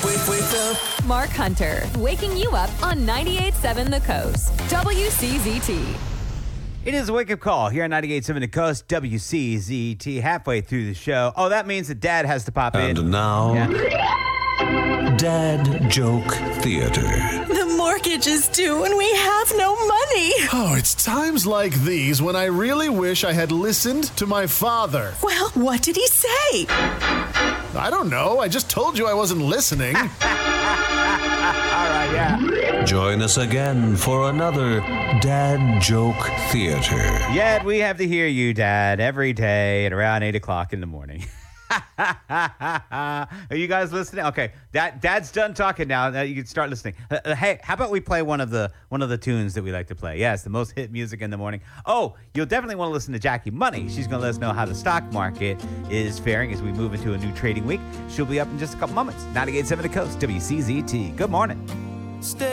Wake up. Mark Hunter, waking you up on 98.7 The Coast. WCZT. It is a wake-up call here on 98.7 The Coast, WCZT, halfway through the show. Oh, that means that Dad has to pop in. And now, Dad Joke Theater. The mortgage is due and we have no money. Oh, it's times like these when I really wish I had listened to my father. Well, what did he say? I don't know. I just told you I wasn't listening. All right, yeah. Join us again for another Dad Joke Theater. Yeah, we have to hear you, Dad, every day at around 8 o'clock in the morning. Are you guys listening? Okay, Dad's done talking now. Now you can start listening. Hey, how about we play one of the tunes that we like to play? Yes, the most hit music in the morning. Oh, you'll definitely want to listen to Jackie Money. She's going to let us know how the stock market is faring as we move into a new trading week. She'll be up in just a couple moments. 98.7 The Coast, WCZT. Good morning. Stay